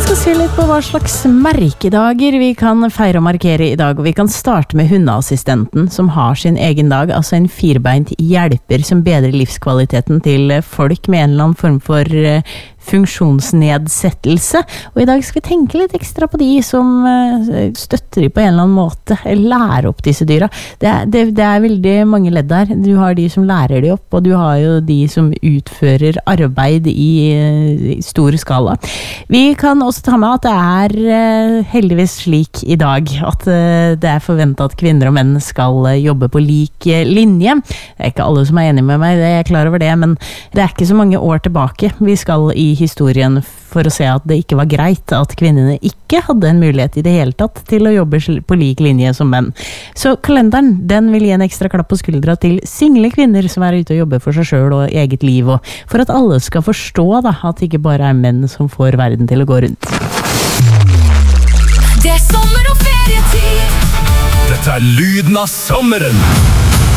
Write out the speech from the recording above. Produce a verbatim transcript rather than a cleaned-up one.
skal se litt på hva slags merkedager vi kan feire og markere i dag, og vi kan starte med hundeassistenten som har sin egen dag, altså en firbeint hjelper som bedrer livskvaliteten til folk med en eller annen form for funksjonsnedsettelse. Og i dag skal vi tenke litt ekstra på de som støtter de på en eller annen måte, lærer opp disse dyra. Det er, det, det er veldig mange ledd der. Du har de som lærer de opp, og du har jo de som utfører arbeid i, i stor skala. Vi kan også ta med at det er heldigvis slik i dag at det er forventet at kvinner og menn skal jobbe på lik linje. Det er ikke alle som er enige med meg, jeg er klar over det, men det er ikke så mange år tilbake vi skal i historien for å se at det ikke var greit at kvinnene ikke hadde en mulighet i det hele tatt til å jobbe på lik linje som menn. Så kalenderen, den vil gi en ekstra klapp på skuldra til single kvinner som er ute og jobber for seg selv og eget liv, og for at alle skal forstå da, at det ikke bare er menn som får verden til å gå rundt. Det er sommer og ferietid. Dette er lyden av sommeren.